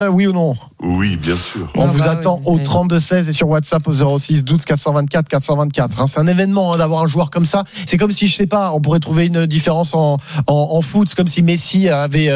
Oui ou non? Oui, bien sûr. On vous attend au 32-16 et sur WhatsApp au 06 12 424 424. C'est un événement d'avoir un joueur comme ça. C'est comme si, je sais pas, on pourrait trouver une différence en foot. C'est comme si Messi avait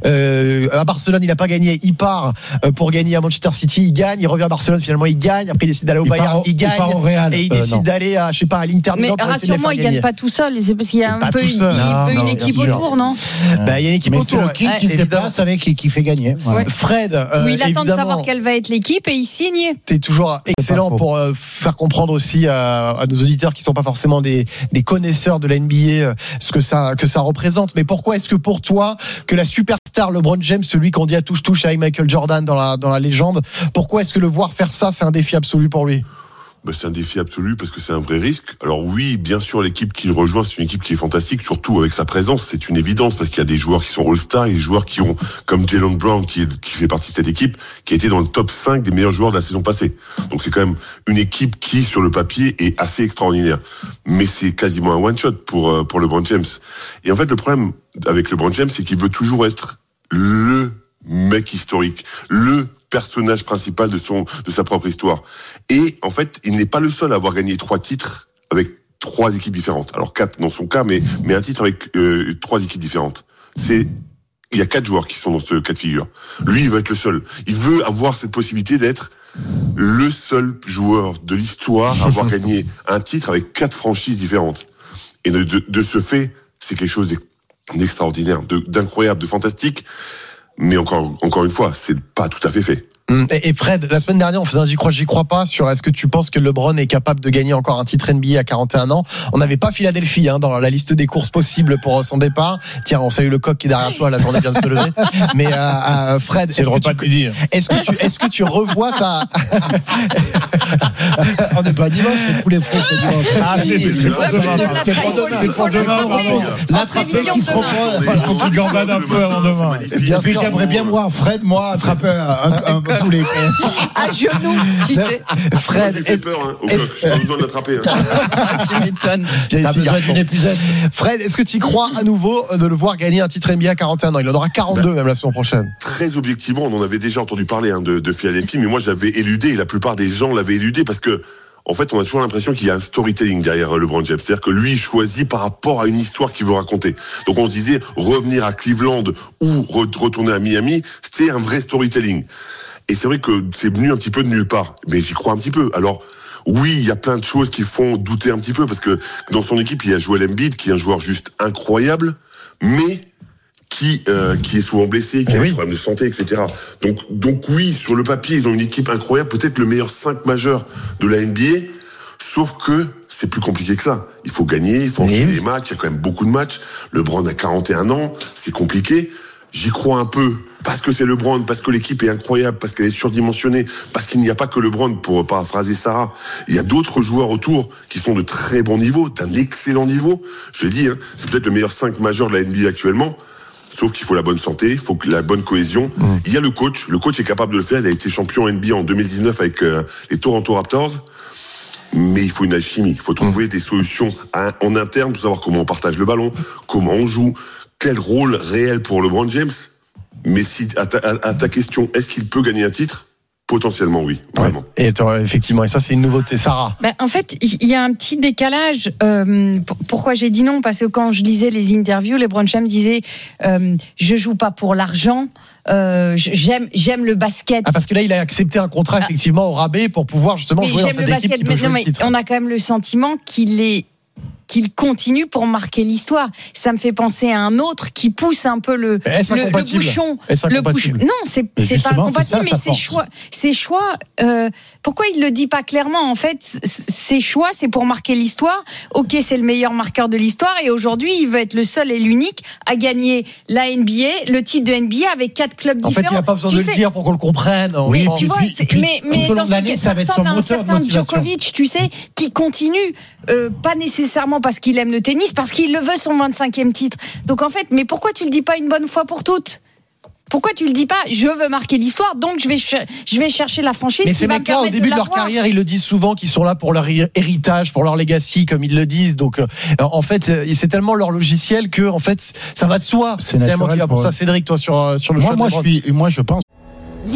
à Barcelone, il n'a pas gagné. Il part pour gagner à Manchester City, il gagne. Il revient à Barcelone, finalement il gagne. Après il décide d'aller au Bayern, il gagne. Au Real. Et il décide d'aller à, je sais pas, à l'Inter Milan. Mais rassure-moi, il gagne pas tout seul. C'est parce qu'il y a un peu une équipe autour, non? Il y a une équipe mais autour. C'est le king qui se déplace avec qui fait gagner. Ouais. Fred, il attend de savoir quelle va être l'équipe et il signe. T'es toujours excellent pour faire comprendre aussi à nos auditeurs qui sont pas forcément des connaisseurs de la NBA ce que ça représente. Mais pourquoi est-ce que pour toi que la superstar LeBron James, celui qu'on dit à touche avec Michael Jordan dans la légende, pourquoi est-ce que le voir faire ça, c'est un défi absolu pour lui? C'est un défi absolu parce que c'est un vrai risque. Alors oui, bien sûr, l'équipe qu'il rejoint, c'est une équipe qui est fantastique, surtout avec sa présence, c'est une évidence parce qu'il y a des joueurs qui sont All-Stars et des joueurs qui ont, comme Jaylen Brown, qui fait partie de cette équipe, qui a été dans le top 5 des meilleurs joueurs de la saison passée. Donc c'est quand même une équipe qui, sur le papier, est assez extraordinaire. Mais c'est quasiment un one-shot pour LeBron James. Et en fait, le problème avec LeBron James, c'est qu'il veut toujours être le mec historique, le personnage principal de sa propre histoire. Et en fait, il n'est pas le seul à avoir gagné 3 titres avec 3 équipes différentes. Alors 4 dans son cas, mais un titre avec 3 équipes différentes. Il y a 4 joueurs qui sont dans ce cas de figure. Lui, il veut être le seul. Il veut avoir cette possibilité d'être le seul joueur de l'histoire à avoir gagné un titre avec 4 franchises différentes. Et de ce fait, c'est quelque chose d'extraordinaire, d'incroyable, de fantastique. Mais encore une fois, c'est pas tout à fait fait. Et Fred, la semaine dernière, on faisait un j'y crois pas sur est-ce que tu penses que LeBron est capable de gagner encore un titre NBA à 41 ans. On n'avait pas Philadelphie dans la liste des courses possibles pour son départ. Tiens, on salue le coq qui est derrière toi, la journée vient de se lever. Mais Fred, est-ce que tu revois ta... On n'est pas dimanche, c'est tous les frais. C'est pour demain. L'attraper qui se reprend. Il faut qu'il gambade un peu avant demain. Et puis j'aimerais bien voir Fred, moi, attraper un peu tous les à genoux, tu sais. Fred, j'ai fait peur, au coq. J'ai pas besoin de l'attraper. Tu m'étonnes. T'as besoin d'une épuisette. Fred, est-ce que tu crois à nouveau de le voir gagner un titre NBA à 41 ans? Il en aura 42 même la saison prochaine. Très objectivement, on en avait déjà entendu parler de Philadelphie, mais moi je l'avais éludé et la plupart des gens l'avaient éludé parce que en fait, on a toujours l'impression qu'il y a un storytelling derrière LeBron James. C'est-à-dire que lui, il choisit par rapport à une histoire qu'il veut raconter. Donc on se disait, revenir à Cleveland ou retourner à Miami, c'était un vrai storytelling. Et c'est vrai que c'est venu un petit peu de nulle part. Mais j'y crois un petit peu. Alors, oui, il y a plein de choses qui font douter un petit peu parce que dans son équipe, il y a Joel Embiid, qui est un joueur juste incroyable, mais qui est souvent blessé, qui a des problèmes de santé, etc. Donc oui, sur le papier, ils ont une équipe incroyable, peut-être le meilleur 5 majeur de la NBA, sauf que c'est plus compliqué que ça. Il faut gagner, il faut enchaîner les matchs, il y a quand même beaucoup de matchs. LeBron a 41 ans, c'est compliqué. J'y crois un peu, parce que c'est LeBron, parce que l'équipe est incroyable, parce qu'elle est surdimensionnée, parce qu'il n'y a pas que LeBron, pour paraphraser Sarah. Il y a d'autres joueurs autour qui sont de très bon niveau, d'un excellent niveau. Je l'ai dit, c'est peut-être le meilleur 5 majeur de la NBA actuellement. Sauf qu'il faut la bonne santé, il faut la bonne cohésion. Il y a le coach est capable de le faire. Il a été champion NBA en 2019 avec les Toronto Raptors. Mais il faut une alchimie. Il faut trouver des solutions en interne pour savoir comment on partage le ballon, comment on joue, quel rôle réel pour LeBron James. Mais si à ta question, est-ce qu'il peut gagner un titre ? Potentiellement, oui, vraiment. Et effectivement, et ça, c'est une nouveauté. Sarah. En fait, il y a un petit décalage. Pourquoi j'ai dit non ? Parce que quand je lisais les interviews, LeBron James disait je joue pas pour l'argent. J'aime le basket. Parce que là, il a accepté un contrat effectivement au rabais pour pouvoir justement jouer dans cette équipe qui peut jouer le titre. On a quand même le sentiment qu'il continue pour marquer l'histoire. Ça me fait penser à un autre qui pousse un peu le bouchon. Non, c'est pas incompatible, mais ses choix. Pourquoi il le dit pas clairement ? En fait, ses choix, c'est pour marquer l'histoire. Ok, c'est le meilleur marqueur de l'histoire, et aujourd'hui, il veut être le seul et l'unique à gagner la NBA, le titre de NBA avec 4 clubs différents. En fait, il n'a pas besoin de le dire pour qu'on le comprenne. Oui, tu vois, mais dans l'année, ça ressemble à un certain Djokovic, tu sais, qui continue, pas nécessairement parce qu'il aime le tennis, parce qu'il le veut, son 25e titre. Donc en fait, mais pourquoi tu le dis pas une bonne fois pour toutes ? Pourquoi tu le dis pas ? Je veux marquer l'histoire, donc je vais chercher la franchise. Mais ces mecs-là, au début de leur carrière, ils le disent souvent qu'ils sont là pour leur héritage, pour leur legacy, comme ils le disent. Donc, en fait, c'est tellement leur logiciel que, en fait, ça va de soi. C'est naturel pour ça. Cédric, toi, sur le choix. Moi, je pense